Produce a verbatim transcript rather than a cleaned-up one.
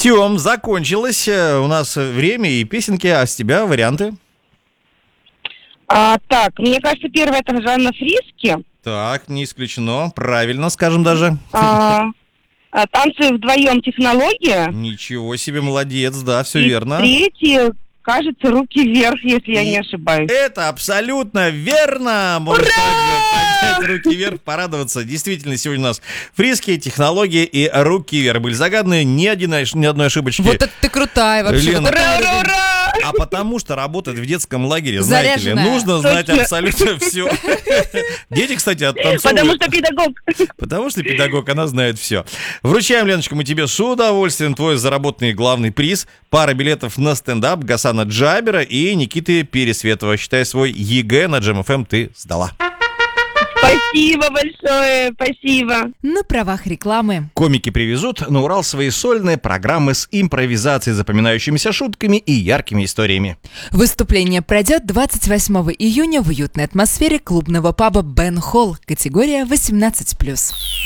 Все, закончилось. У нас время и песенки, а с тебя варианты. А, так, мне кажется, первое это Жанна Фриске. Так, не исключено. Правильно, скажем даже. А, а, танцы вдвоем технология. Ничего себе, молодец, да, все И верно. третье, кажется, руки вверх, если я И не ошибаюсь. Это абсолютно верно. Можешь также поднять руки вверх, порадоваться. Действительно, сегодня у нас фриски, технологии и руки вверх были загаданы. Ни, один, ни одной ошибочки. Вот это ты крутая вообще. Лена. Вот это Ура, мы ура, любим. ура! А потому что работать в детском лагере, знаете ли, Заряженная. нужно знать Точно. абсолютно все. Дети, кстати, оттанцовывают. Потому что педагог. Потому что педагог, она знает все. Вручаем, Леночка, мы тебе с удовольствием твой заработанный главный приз. Пара билетов на стендап Гасана Джабера и Никиты Пересветова. Считай, свой ЕГЭ на Джем эф эм ты сдала. Спасибо большое, спасибо. На правах рекламы. Комики привезут на Урал свои сольные программы с импровизацией, запоминающимися шутками и яркими историями. Выступление пройдет двадцать восьмого июня в уютной атмосфере клубного паба «Бен Холл», категория восемнадцать плюс.